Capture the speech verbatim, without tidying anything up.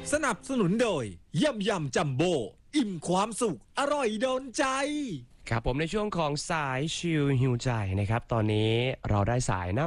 สนับสนุนโดยยำยำจัมโบ้อิ่มความสุขอร่อยโดนใจครับผมในช่วงของสายชิลฮิวใจนะครับตอนนี้เราได้สายหน้า